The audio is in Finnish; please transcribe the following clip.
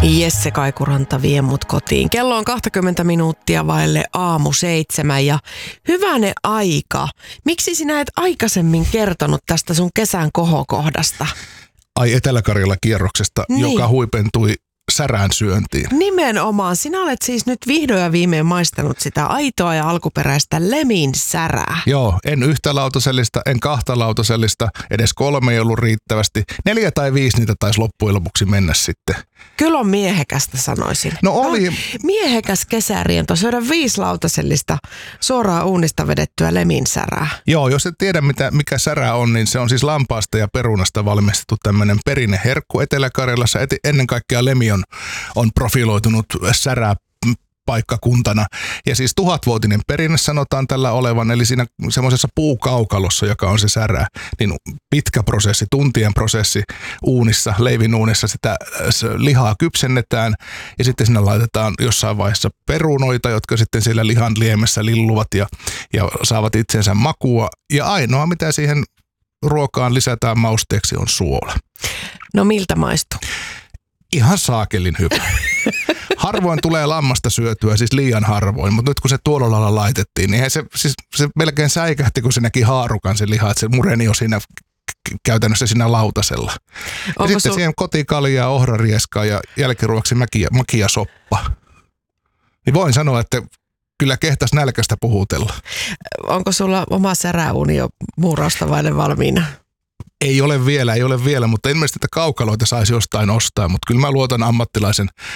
Jesse Kaikuranta vie mut kotiin. Kello on 20 minuuttia vaille 6:07 ja hyvänen aika. Miksi sinä et aikaisemmin kertonut tästä sun kesän kohokohdasta? Ai Etelä-Karjalan kierroksesta, niin, joka huipentui särään syöntiin. Nimenomaan. Sinä olet siis nyt vihdoin ja viimein maistanut sitä aitoa ja alkuperäistä Lemin särää. Joo, en yhtä lautasellista, en kahta lautasellista, edes 3 ei ollut riittävästi. 4 tai 5 niitä taisi loppujen lopuksi mennä sitten. Kyllä on miehekästä, sanoisin. No oli. Miehekäs kesäriento, syödä 5 lautasellista suoraan uunista vedettyä Lemin särää. Joo, jos et tiedä mikä särää on, niin se on siis lampaasta ja perunasta valmistettu tämmöinen perinneherkku Etelä-Karjalassa. Ennen kaikkea Lemi on profiloitunut särää paikkakuntana. Ja siis 1000-vuotinen perinne sanotaan tällä olevan, eli siinä semmoisessa puukaukalossa, joka on se särää, niin pitkä prosessi, tuntien prosessi uunissa, leivinuunissa, sitä lihaa kypsennetään ja sitten sinne laitetaan jossain vaiheessa perunoita, jotka sitten siellä lihan liemessä lilluvat ja saavat itsensä makua. Ja ainoa, mitä siihen ruokaan lisätään mausteeksi, on suola. No miltä maistuu? Ihan saakelin hyvä. Harvoin tulee lammasta syötyä, siis liian harvoin, mutta nyt kun se tuolla lailla laitettiin, niin se melkein säikähti, kun se näki haarukan se liha, että se mureni jo siinä käytännössä siinä lautasella. Ja sitten siihen kotikaljaa, ohrarieskaa ja jälkiruoksi makia soppa. Niin voin sanoa, että kyllä kehtas nälkästä puhutella. Onko sulla oma säräuuni jo muurausta vaille valmiina? Ei ole vielä, mutta ilmeisesti että kaukaloita saisi jostain ostaa, mutta kyllä mä luotan ammattilaisen